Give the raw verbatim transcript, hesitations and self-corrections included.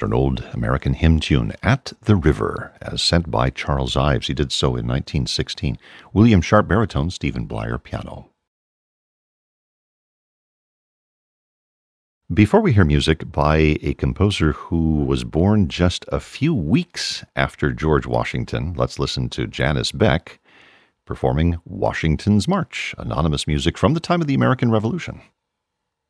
after an old American hymn tune, At the River, as sent by Charles Ives. He did so in nineteen sixteen. William Sharp baritone, Stephen Blyer piano. Before we hear music by a composer who was born just a few weeks after George Washington, let's listen to Janice Beck performing Washington's March, anonymous music from the time of the American Revolution.